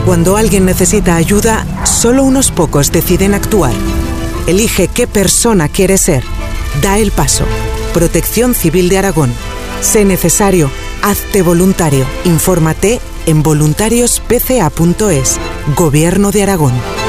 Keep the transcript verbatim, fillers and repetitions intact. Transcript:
Cuando alguien necesita ayuda, solo unos pocos deciden actuar. Elige qué persona quieres ser. Da el paso. Protección Civil de Aragón. Sé necesario. Hazte voluntario. Infórmate en voluntarios p c a punto es. Gobierno de Aragón.